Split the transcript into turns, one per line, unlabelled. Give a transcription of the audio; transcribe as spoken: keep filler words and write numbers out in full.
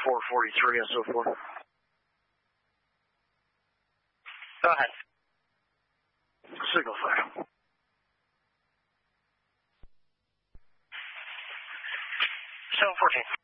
four forty-three and so forth.
Go ahead.
Signal fire.
seven fourteen.